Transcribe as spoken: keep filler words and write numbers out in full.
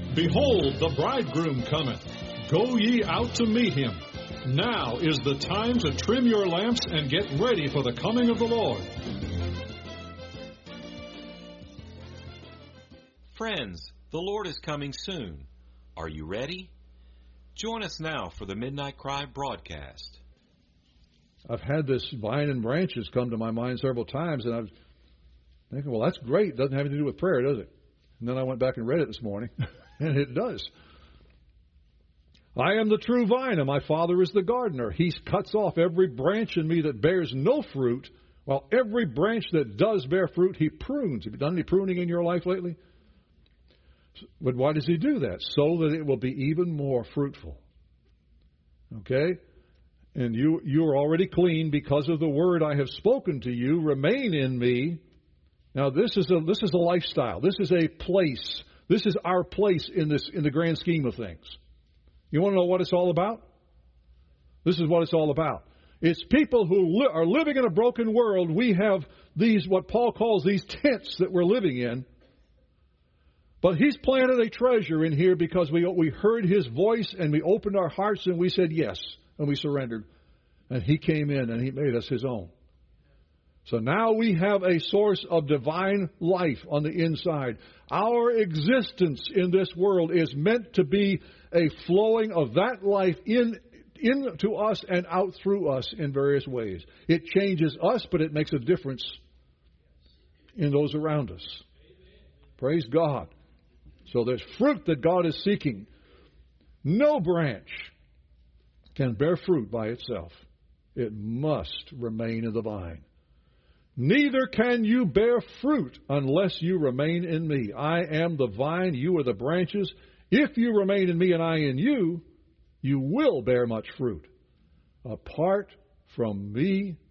Behold, the bridegroom cometh. Go ye out to meet him. Now is the time to trim your lamps and get ready for the coming of the Lord. Friends, the Lord is coming soon. Are you ready? Join us now for the Midnight Cry broadcast. I've had this vine and branches come to my mind several times, and I've thinking, well, that's great. It doesn't have anything to do with prayer, does it? And then I went back and read it this morning, and it does. I am the true vine, and my Father is the gardener. He cuts off every branch in me that bears no fruit, while every branch that does bear fruit, he prunes. Have you done any pruning in your life lately? But why does he do that? So that it will be even more fruitful. Okay? And you, you are already clean because of the word I have spoken to you. Remain in me. Now, this is a this is a lifestyle. This is a place. This is our place in this in the grand scheme of things. You want to know what it's all about? This is what it's all about. It's people who li- are living in a broken world. We have these, what Paul calls these tents that we're living in. But he's planted a treasure in here because we we heard his voice and we opened our hearts and we said yes and we surrendered. And he came in and he made us his own. So now we have a source of divine life on the inside. Our existence in this world is meant to be a flowing of that life in into us and out through us in various ways. It changes us, but it makes a difference in those around us. Praise God. So there's fruit that God is seeking. No branch can bear fruit by itself. It must remain in the vine. Neither can you bear fruit unless you remain in me. I am the vine, you are the branches. If you remain in me and I in you, you will bear much fruit. Apart from me,